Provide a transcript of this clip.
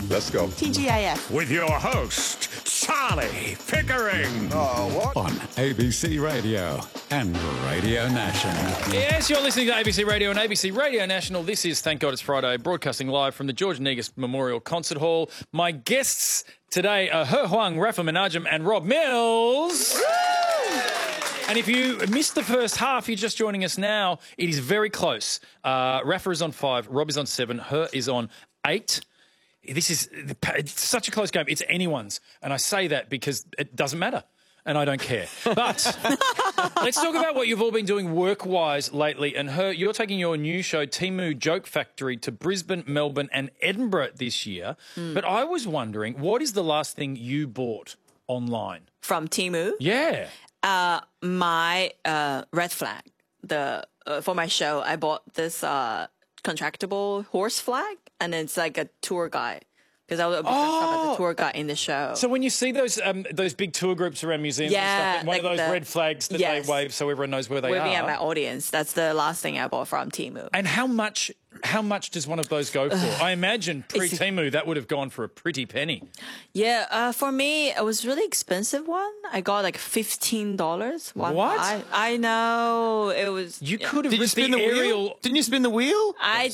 Let's go. TGIF. With your host, Charlie Pickering. What? On ABC Radio and Radio National. Yes, you're listening to ABC Radio and ABC Radio National. This is Thank God It's Friday, broadcasting live from the George Negus Memorial Concert Hall. My guests today are He Huang, Rafa Menachem and Rob Mills. And if you missed the first half, you're just joining us now, it is very close. Rafa is on 5, Rob is on 7, He is on 8. This is it's such a close game. It's anyone's. And I say that because it doesn't matter. And I don't care. But let's talk about what you've all been doing work-wise lately. And you're taking your new show, Temu Joke Factory, to Brisbane, Melbourne and Edinburgh this year. But I was wondering, what is the last thing you bought online? From Temu? Yeah. My red flag. For my show, I bought this contractable horse flag, and it's like a tour guide. Because I was a tour guide in the show. So when you see those big tour groups around museums and stuff, one of those red flags that they wave so everyone knows where they are. Waving at my audience. That's the last thing I bought from Temu. And how much does one of those go for? I imagine pre-Temu that would have gone for a pretty penny. Yeah, for me, it was really expensive one. I got like $15. What? I know. It was... You could have Did you spin the wheel? Didn't you spin the wheel? I